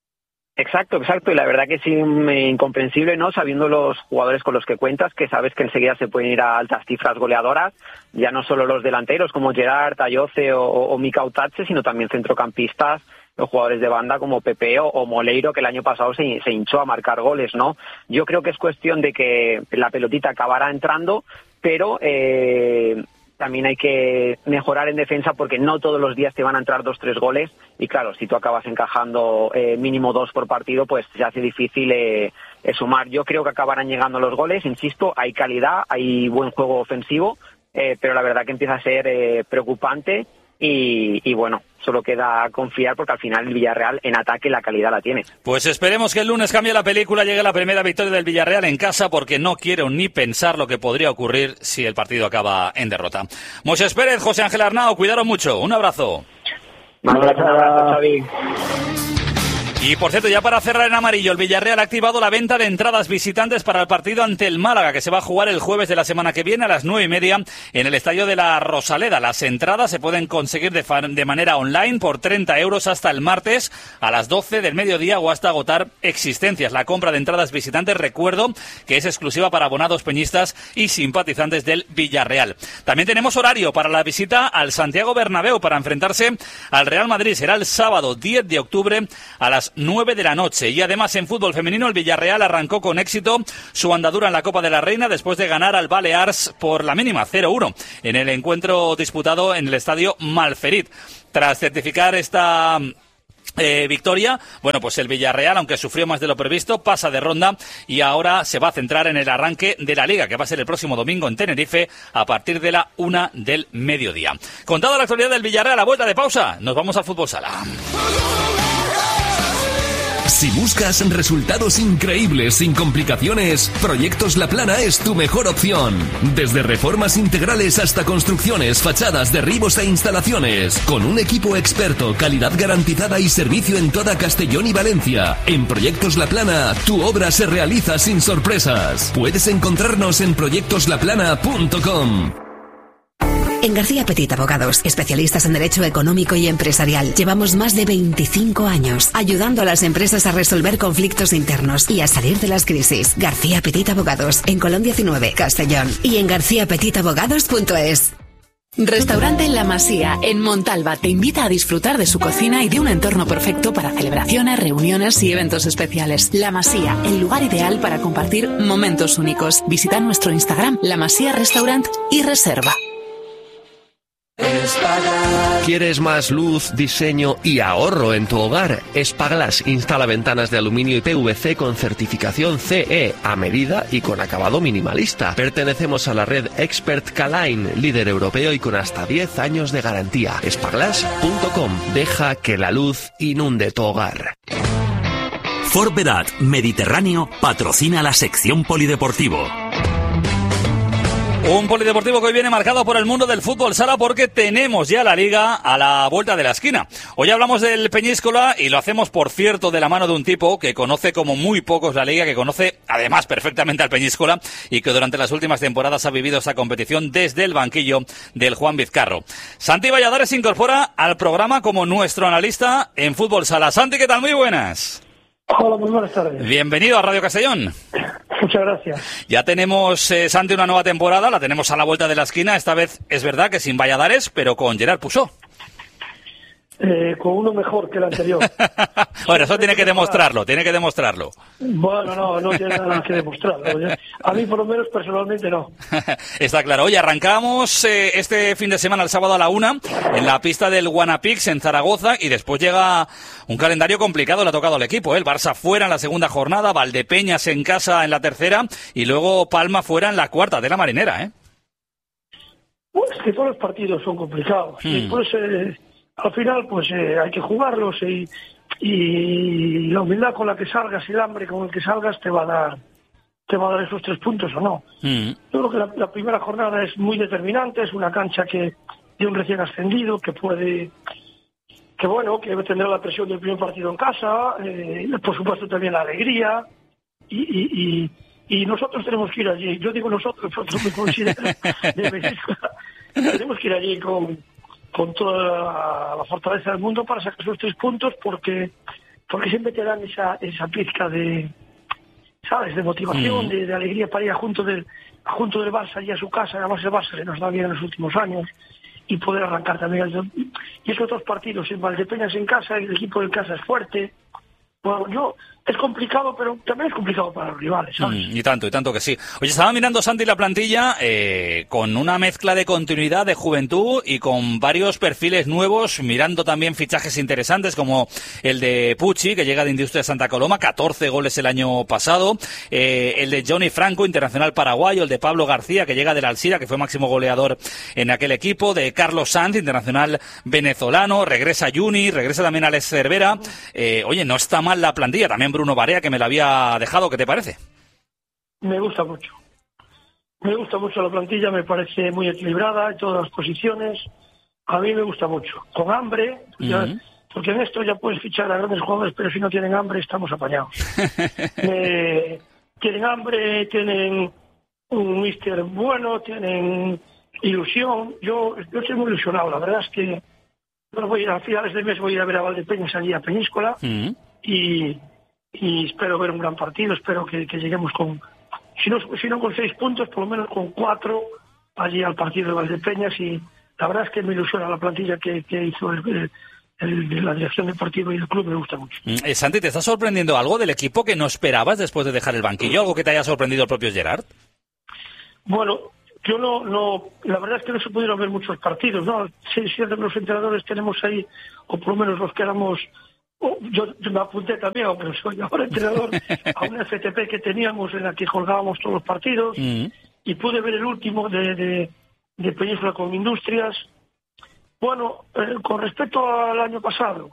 Exacto, exacto, y la verdad que es incomprensible, ¿no? Sabiendo los jugadores con los que cuentas, que sabes que enseguida se pueden ir a altas cifras goleadoras, ya no solo los delanteros como Gerard, Ayoce o, o Mika Utache, sino también centrocampistas, los jugadores de banda como Pepe o, o Moleiro, que el año pasado se, se hinchó a marcar goles, ¿no? Yo creo que es cuestión de que la pelotita acabará entrando, pero eh, también hay que mejorar en defensa porque no todos los días te van a entrar dos, tres goles y claro, si tú acabas encajando eh, mínimo dos por partido, pues se hace difícil eh, eh, sumar. Yo creo que acabarán llegando los goles, insisto, hay calidad, hay buen juego ofensivo, eh, pero la verdad que empieza a ser eh, preocupante y, y bueno, solo queda confiar porque al final el Villarreal en ataque la calidad la tiene. Pues esperemos que el lunes cambie la película, llegue la primera victoria del Villarreal en casa, porque no quiero ni pensar lo que podría ocurrir si el partido acaba en derrota. Moisés Pérez, José Ángel Arnao, cuidaros mucho. Un abrazo. Un abrazo, un abrazo, Xavi. Y por cierto, ya para cerrar en amarillo, el Villarreal ha activado la venta de entradas visitantes para el partido ante el Málaga, que se va a jugar el jueves de la semana que viene a las nueve y media en el estadio de la Rosaleda. Las entradas se pueden conseguir de, de manera online por treinta euros hasta el martes a las doce del mediodía o hasta agotar existencias. La compra de entradas visitantes, recuerdo, que es exclusiva para abonados peñistas y simpatizantes del Villarreal. También tenemos horario para la visita al Santiago Bernabéu para enfrentarse al Real Madrid. Será el sábado diez de octubre a las nueve de la noche. Y además en fútbol femenino el Villarreal arrancó con éxito su andadura en la Copa de la Reina después de ganar al Balears por la mínima cero uno en el encuentro disputado en el estadio Malferit. Tras certificar esta Eh, victoria, bueno, pues el Villarreal, aunque sufrió más de lo previsto, pasa de ronda y ahora se va a centrar en el arranque de la Liga, que va a ser el próximo domingo en Tenerife a partir de la una del mediodía. Contada la actualidad del Villarreal, a vuelta de pausa, nos vamos al Fútbol Sala. Si buscas resultados increíbles sin complicaciones, Proyectos La Plana es tu mejor opción. Desde reformas integrales hasta construcciones, fachadas, derribos e instalaciones. Con un equipo experto, calidad garantizada y servicio en toda Castellón y Valencia. En Proyectos La Plana, tu obra se realiza sin sorpresas. Puedes encontrarnos en proyectos la plana punto com. En García Petit Abogados, especialistas en derecho económico y empresarial, llevamos más de veinticinco años ayudando a las empresas a resolver conflictos internos y a salir de las crisis. García Petit Abogados, en Colón diecinueve, Castellón, y en garcía petit abogados punto es. Restaurante La Masía, en Montalba, te invita a disfrutar de su cocina y de un entorno perfecto para celebraciones, reuniones y eventos especiales. La Masía, el lugar ideal para compartir momentos únicos. Visita nuestro Instagram, La Masía Restaurant, y reserva. ¿Quieres más luz, diseño y ahorro en tu hogar? Espaglass instala ventanas de aluminio y P V C con certificación C E a medida y con acabado minimalista. Pertenecemos a la red Expert K-Line, líder europeo y con hasta diez años de garantía. espaglass punto com. Deja que la luz inunde tu hogar. Forberat Mediterráneo patrocina la sección polideportivo. Un polideportivo que hoy viene marcado por el mundo del fútbol sala porque tenemos ya la Liga a la vuelta de la esquina. Hoy hablamos del Peñíscola y lo hacemos, por cierto, de la mano de un tipo que conoce como muy pocos la Liga, que conoce además perfectamente al Peñíscola y que durante las últimas temporadas ha vivido esa competición desde el banquillo del Juan Vizcarro. Santi Valladares se incorpora al programa como nuestro analista en fútbol sala. Santi, ¿qué tal? Muy buenas. Hola, muy buenas tardes. Bienvenido a Radio Castellón. Muchas gracias. Ya tenemos, eh, Santi, una nueva temporada, la tenemos a la vuelta de la esquina. Esta vez es verdad que sin Valladares, pero con Gerard Pusó. Eh, con uno mejor que el anterior. Bueno, eso tiene que demostrarlo, tiene que demostrarlo. Bueno, no, no tiene nada que demostrarlo. A mí, por lo menos, personalmente, no. Está claro. Oye, arrancamos eh, este fin de semana, el sábado a la una, en la pista del Guanapix en Zaragoza, y después llega un calendario complicado, le ha tocado al equipo, ¿eh? El Barça fuera en la segunda jornada, Valdepeñas en casa en la tercera, y luego Palma fuera en la cuarta, de la Marinera, ¿eh? Pues que todos los partidos son complicados. Hmm. Y pues, eh, al final, pues eh, hay que jugarlos y, y la humildad con la que salgas y el hambre con el que salgas te va a dar te va a dar esos tres puntos o no. Mm. Yo creo que la, la primera jornada es muy determinante, es una cancha que de un recién ascendido que puede, que bueno, que tendrá la presión del primer partido en casa, eh, por supuesto también la alegría y, y, y, y nosotros tenemos que ir allí. Yo digo nosotros, porque me considero de México. Tenemos que ir allí con con toda la fortaleza del mundo para sacar esos tres puntos porque porque siempre te dan esa esa pizca de, ¿sabes?, de motivación, mm. de, de alegría para ir a junto del a junto del Barça y a su casa. Además el Barça se nos da bien en los últimos años y poder arrancar también el, y esos otros partidos en Valdepeñas en casa, el equipo en casa es fuerte. Bueno, yo es complicado, pero también es complicado para los rivales, ¿sabes? Mm, y tanto, y tanto que sí. Oye, estaba mirando, Santi, la plantilla eh, con una mezcla de continuidad, de juventud y con varios perfiles nuevos, mirando también fichajes interesantes como el de Pucci, que llega de Industria Santa Coloma, catorce goles el año pasado, eh, el de Johnny Franco, internacional paraguayo, el de Pablo García, que llega del Alcira, que fue máximo goleador en aquel equipo, de Carlos Sanz, internacional venezolano, regresa Juni, regresa también Alex Cervera. Eh, oye, no está mal la plantilla, también Bruno Barea, que me la había dejado. ¿Qué te parece? Me gusta mucho. Me gusta mucho la plantilla, me parece muy equilibrada en todas las posiciones. A mí me gusta mucho. Con hambre, uh-huh. ya, porque en esto ya puedes fichar a grandes jugadores, pero si no tienen hambre estamos apañados. eh, tienen hambre, tienen un míster bueno, tienen ilusión. Yo, yo estoy muy ilusionado. La verdad es que bueno, voy a ir a finales de mes, voy a ir a ver a Valdepeñas allí a Peñíscola. Uh-huh. Y, y espero ver un gran partido, espero que, que lleguemos con, si no, si no con seis puntos, por lo menos con cuatro allí al partido de Valdepeñas, y la verdad es que me ilusiona la plantilla que, que hizo el, el, el, la dirección deportiva y el club, me gusta mucho. Eh, Santi, ¿te está sorprendiendo algo del equipo que no esperabas después de dejar el banquillo? ¿Algo que te haya sorprendido el propio Gerard? Bueno, yo no, no, la verdad es que no se pudieron ver muchos partidos, ¿no? Sí, es cierto que los entrenadores tenemos ahí, o por lo menos los que éramos. Yo, yo me apunté también, aunque soy ahora entrenador, a una F T P que teníamos en la que colgábamos todos los partidos, mm. y pude ver el último de, de, de Peñíscola con Industrias. Bueno, eh, con respecto al año pasado,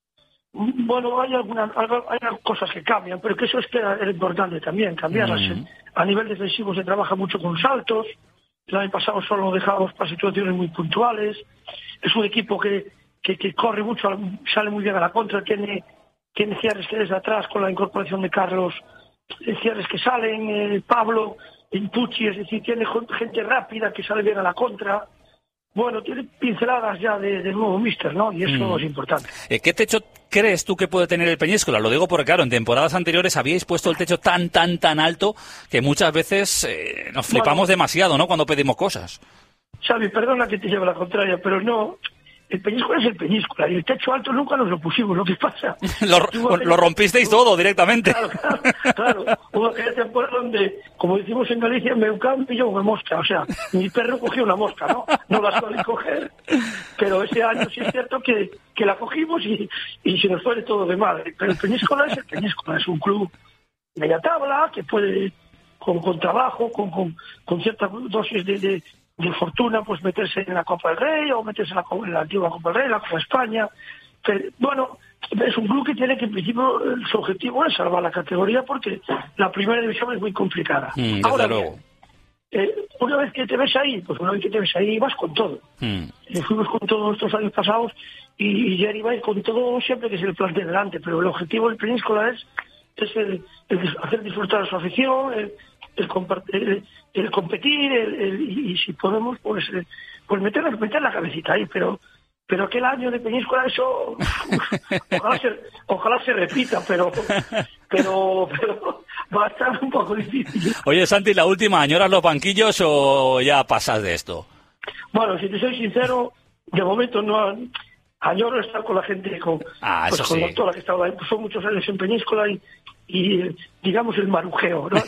bueno, hay algunas hay cosas que cambian, pero que eso es que era importante también, cambiarlas. Mm. A nivel defensivo se trabaja mucho con saltos, el año pasado solo dejábamos para situaciones muy puntuales, es un equipo que Que, que corre mucho, sale muy bien a la contra, tiene, tiene cierres que desde atrás con la incorporación de Carlos, cierres que salen, eh, Pablo, Pucci, es decir, tiene gente rápida que sale bien a la contra. Bueno, tiene pinceladas ya de, de nuevo míster, ¿no? Y eso mm. es importante. Eh, ¿Qué techo crees tú que puede tener el Peñíscola? Lo digo porque, claro, en temporadas anteriores habíais puesto el techo tan, tan, tan alto que muchas veces eh, nos flipamos bueno, demasiado, ¿no? Cuando pedimos cosas. Xavi, perdona que te lleve la contraria, pero no. El Peñíscola es el Peñíscola y el techo alto nunca nos lo pusimos. Lo que pasa... lo, lo rompisteis todo directamente. Claro, claro, claro. Hubo aquella temporada donde, como decimos en Galicia, me un pilló una mosca. O sea, mi perro cogió una mosca, ¿no? No la suele coger. Pero ese año sí es cierto que, que la cogimos y, y se nos fue de todo de madre. Pero el Peñíscola es el Peñíscola. Es un club media tabla que puede, con, con trabajo, con, con, con cierta dosis de... de de fortuna, pues meterse en la Copa del Rey o meterse en la, en la antigua Copa del Rey, la Copa de España. Pero, bueno, es un club que tiene que, en principio, su objetivo es salvar la categoría porque la primera división es muy complicada. Mm, Ahora, luego. Eh, una vez que te ves ahí, pues una vez que te ves ahí vas con todo. Mm. Eh, fuimos con todos estos años pasados y, y Jerry va con todo siempre que se le plantee delante, pero el objetivo del Peñíscola es, es el, el hacer disfrutar a su afición, el, el, el, el competir, el, el, y, y si podemos, pues, eh, pues meter, meter la cabecita ahí, pero pero aquel año de Peñíscola, eso, uf, ojalá, se, ojalá se repita, pero, pero, pero va a estar un poco difícil. Oye, Santi, ¿la última, añoras los banquillos o ya pasas de esto? Bueno, si te soy sincero, de momento no añoro estar con la gente, con, ah, pues, con sí. la toda la que estaba ahí, pues son muchos años en Peñíscola y y digamos el marujeo, ¿no?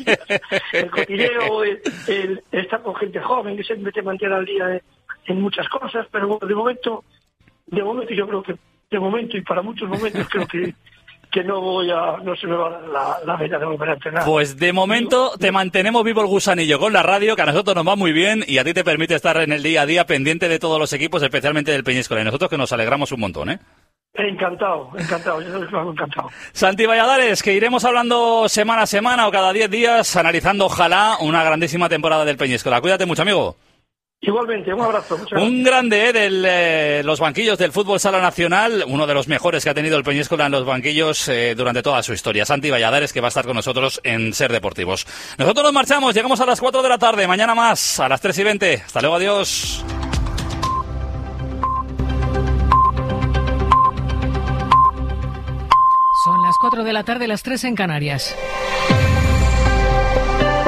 El cotilleo, el, el, el estar con gente joven que siempre te mantiene al día en, en muchas cosas, pero bueno, de momento, de momento yo creo que, de momento y para muchos momentos creo que, que no voy a, no se me va a dar la, la vena de volver a entrenar. Pues de momento te mantenemos vivo el gusanillo con la radio, que a nosotros nos va muy bien y a ti te permite estar en el día a día pendiente de todos los equipos, especialmente del Peñíscola, y nosotros que nos alegramos un montón, ¿eh? Encantado, encantado, yo lo hago encantado. Santi Valladares, que iremos hablando semana a semana o cada diez días, analizando ojalá una grandísima temporada del Peñíscola. Cuídate mucho, amigo. Igualmente, un abrazo. Un grande ¿eh? de eh, los banquillos del fútbol sala nacional, uno de los mejores que ha tenido el Peñíscola en los banquillos eh, durante toda su historia. Santi Valladares, que va a estar con nosotros en Ser Deportivos. Nosotros nos marchamos, llegamos a las cuatro de la tarde, mañana más, a las tres y veinte. Hasta luego, adiós. Son las cuatro de la tarde, las tres en Canarias.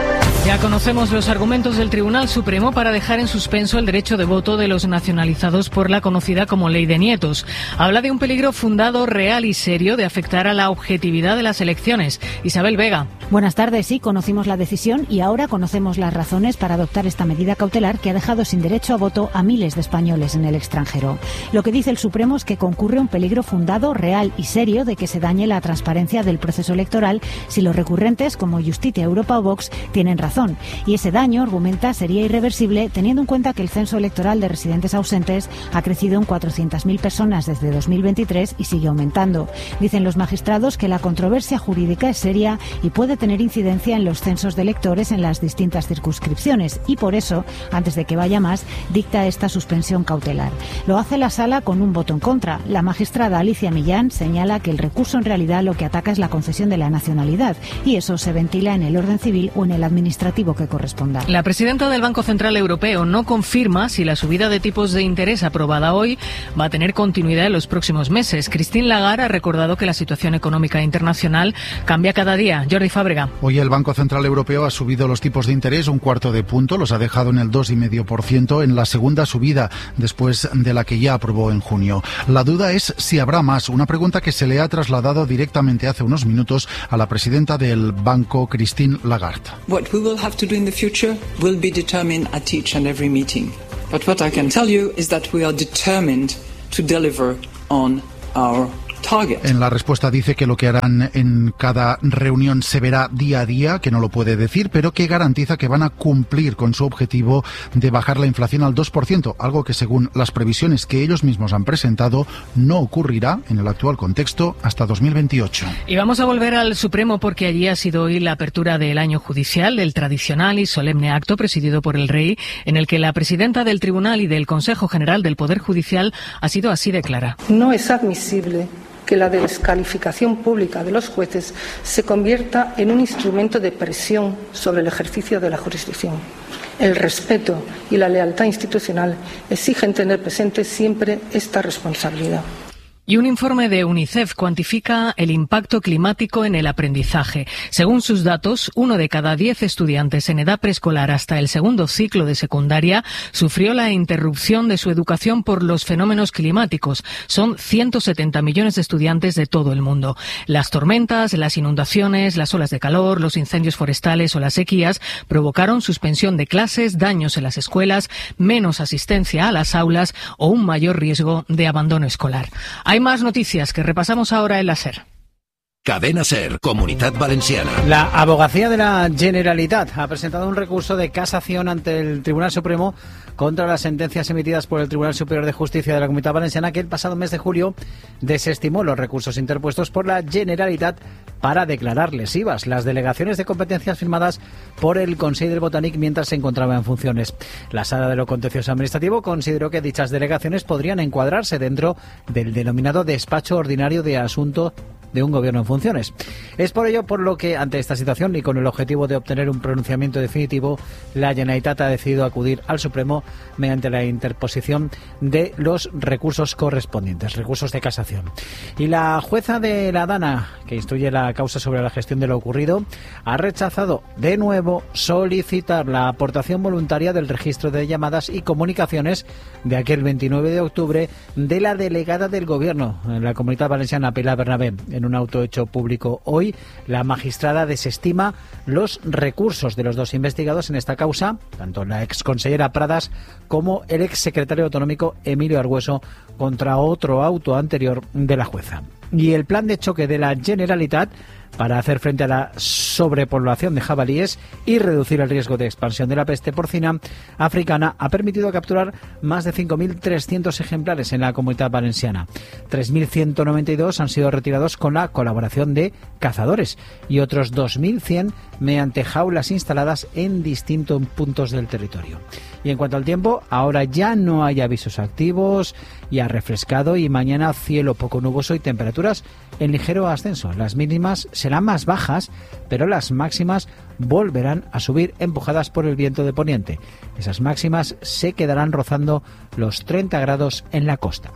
Ya conocemos los argumentos del Tribunal Supremo para dejar en suspenso el derecho de voto de los nacionalizados por la conocida como Ley de Nietos. Habla de un peligro fundado, real y serio de afectar a la objetividad de las elecciones. Isabel Vega. Buenas tardes. Sí, conocimos la decisión y ahora conocemos las razones para adoptar esta medida cautelar que ha dejado sin derecho a voto a miles de españoles en el extranjero. Lo que dice el Supremo es que concurre un peligro fundado, real y serio de que se dañe la transparencia del proceso electoral si los recurrentes, como Justicia, Europa o Vox, tienen razón. Y ese daño, argumenta, sería irreversible teniendo en cuenta que el censo electoral de residentes ausentes ha crecido en cuatrocientas mil personas desde dos mil veintitrés y sigue aumentando. Dicen los magistrados que la controversia jurídica es seria y puede tener incidencia en los censos de electores en las distintas circunscripciones y por eso, antes de que vaya más, dicta esta suspensión cautelar. Lo hace la Sala con un voto en contra. La magistrada Alicia Millán señala que el recurso en realidad lo que ataca es la concesión de la nacionalidad y eso se ventila en el orden civil o en el administrativo que corresponda. La presidenta del Banco Central Europeo no confirma si la subida de tipos de interés aprobada hoy va a tener continuidad en los próximos meses. Christine Lagarde ha recordado que la situación económica internacional cambia cada día. Jordi Fábrega. Hoy el Banco Central Europeo ha subido los tipos de interés un cuarto de punto, los ha dejado en el dos coma cinco por ciento en la segunda subida después de la que ya aprobó en junio. La duda es si habrá más, una pregunta que se le ha trasladado directamente hace unos minutos a la presidenta del banco, Christine Lagarde. What we will have to do in the future will be determined at each and every meeting. But what I can tell you is that we are determined to deliver on our target. En la respuesta dice que lo que harán en cada reunión se verá día a día, que no lo puede decir, pero que garantiza que van a cumplir con su objetivo de bajar la inflación al dos por ciento, algo que según las previsiones que ellos mismos han presentado no ocurrirá en el actual contexto hasta dos mil veintiocho. Y vamos a volver al Supremo porque allí ha sido hoy la apertura del año judicial, del tradicional y solemne acto presidido por el Rey, en el que la presidenta del Tribunal y del Consejo General del Poder Judicial ha sido así de clara. No es admisible que la descalificación pública de los jueces se convierta en un instrumento de presión sobre el ejercicio de la jurisdicción. El respeto y la lealtad institucional exigen tener presente siempre esta responsabilidad. Y un informe de UNICEF cuantifica el impacto climático en el aprendizaje. Según sus datos, uno de cada diez estudiantes en edad preescolar hasta el segundo ciclo de secundaria sufrió la interrupción de su educación por los fenómenos climáticos. Son ciento setenta millones de estudiantes de todo el mundo. Las tormentas, las inundaciones, las olas de calor, los incendios forestales o las sequías provocaron suspensión de clases, daños en las escuelas, menos asistencia a las aulas o un mayor riesgo de abandono escolar. Hay más noticias que repasamos ahora en la SER. Cadena SER, Comunitat Valenciana. La Abogacía de la Generalitat ha presentado un recurso de casación ante el Tribunal Supremo contra las sentencias emitidas por el Tribunal Superior de Justicia de la Comunitat Valenciana, que el pasado mes de julio desestimó los recursos interpuestos por la Generalitat para declarar lesivas las delegaciones de competencias firmadas por el Consell del Botànic mientras se encontraba en funciones. La Sala de lo Contencioso Administrativo consideró que dichas delegaciones podrían encuadrarse dentro del denominado despacho ordinario de asunto de un gobierno en funciones. Es por ello por lo que, ante esta situación y con el objetivo de obtener un pronunciamiento definitivo, la Generalitat ha decidido acudir al Supremo mediante la interposición de los recursos correspondientes, recursos de casación. Y la jueza de la Dana, que instruye la causa sobre la gestión de lo ocurrido, ha rechazado de nuevo solicitar la aportación voluntaria del registro de llamadas y comunicaciones de aquel veintinueve de octubre de la delegada del Gobierno en la Comunitat Valenciana, Pilar Bernabé. En un auto hecho público hoy, la magistrada desestima los recursos de los dos investigados en esta causa, tanto la exconsellera Pradas como el exsecretario autonómico Emilio Argüeso, contra otro auto anterior de la jueza. Y el plan de choque de la Generalitat para hacer frente a la sobrepoblación de jabalíes y reducir el riesgo de expansión de la peste porcina africana ha permitido capturar más de cinco mil trescientos ejemplares en la Comunitat Valenciana. tres mil ciento noventa y dos han sido retirados con la colaboración de cazadores y otros dos mil cien mediante jaulas instaladas en distintos puntos del territorio. Y en cuanto al tiempo, ahora ya no hay avisos activos, ya refrescado y mañana cielo poco nuboso y temperaturas en ligero ascenso. Las mínimas serán más bajas, pero las máximas volverán a subir empujadas por el viento de poniente. Esas máximas se quedarán rozando los treinta grados en la costa.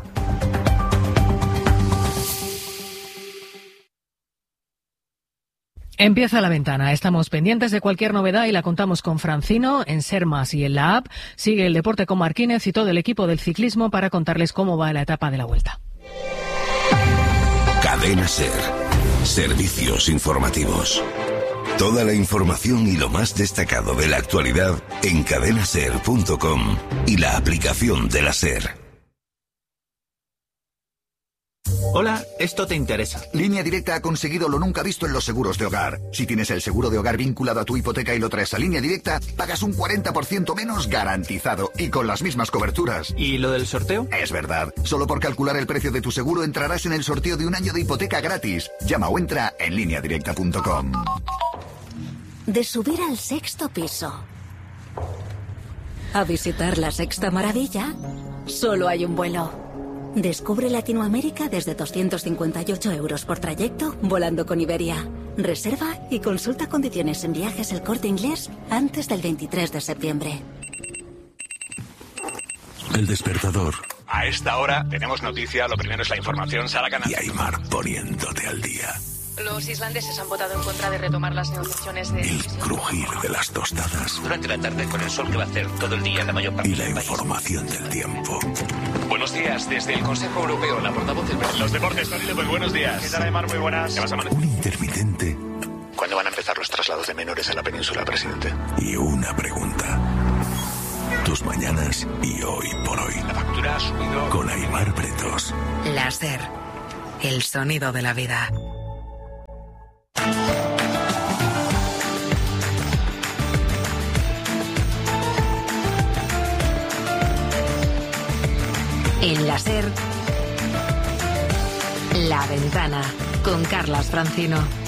Empieza La Ventana. Estamos pendientes de cualquier novedad y la contamos con Francino en Ser Más y en la app. Sigue el deporte con Marquínez y todo el equipo del ciclismo para contarles cómo va la etapa de la Vuelta. Cadena Ser. Servicios informativos. Toda la información y lo más destacado de la actualidad en cadena ser punto com y la aplicación de la SER. Hola, esto te interesa. Línea Directa ha conseguido lo nunca visto en los seguros de hogar. Si tienes el seguro de hogar vinculado a tu hipoteca y lo traes a Línea Directa, pagas un cuarenta por ciento menos garantizado y con las mismas coberturas. ¿Y lo del sorteo? Es verdad. Solo por calcular el precio de tu seguro entrarás en el sorteo de un año de hipoteca gratis. Llama o entra en línea directa punto com. De subir al sexto piso a visitar la sexta maravilla, solo hay un vuelo. Descubre Latinoamérica desde doscientos cincuenta y ocho euros por trayecto volando con Iberia. Reserva y consulta condiciones en Viajes El Corte Inglés antes del veintitrés de septiembre. El despertador. A esta hora tenemos noticia, lo primero es la información, Sara Canal. Y Aymar poniéndote al día. Los islandeses han votado en contra de retomar las negociaciones de... El crujir de las tostadas. Durante la tarde, con el sol que va a hacer todo el día en la mayor parte y la del país. Información del tiempo. Buenos días, desde el Consejo Europeo, la portavoz del... Los deportes, Tony, muy buenos días. ¿Qué tal, Aymar? Muy buenas. ¿Qué vas a Un intermitente. ¿Cuándo van a empezar los traslados de menores a la península, presidente? Y una pregunta. Tus mañanas y hoy por hoy. La factura ha subido... Con Aymar Bretos. La SER. El sonido de la vida. En la SER, La Ventana, con Carlas Francino.